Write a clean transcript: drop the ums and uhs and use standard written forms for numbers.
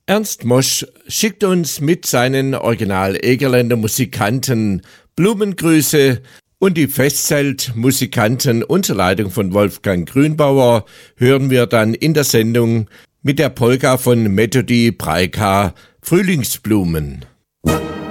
Ernst Mosch schickt uns mit seinen Original-Egerländer Musikanten Blumengrüße und die Festzelt-Musikanten unter Leitung von Wolfgang Grünbauer hören wir dann in der Sendung mit der Polka von Methodi Breika Frühlingsblumen.